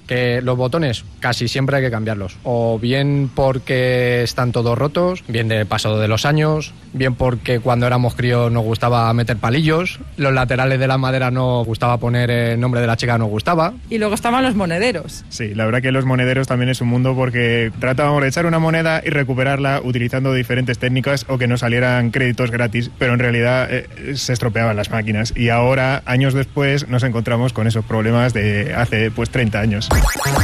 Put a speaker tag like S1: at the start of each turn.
S1: que los botones casi siempre hay que cambiarlos, o bien porque están todos rotos, bien de paso de los años, bien porque cuando éramos críos nos gustaba meter palillos, los laterales de la madera no gustaba poner el nombre de la chica, nos gustaba.
S2: Y luego estaban los monederos.
S3: Sí, la verdad que los monederos también es un mundo porque tratábamos de echar una moneda y recuperarla utilizando diferentes técnicas o que nos salieran créditos gratis, pero en realidad se estropeaban las máquinas y ahora, años después, nos encontramos con esos problemas de hace 30 años.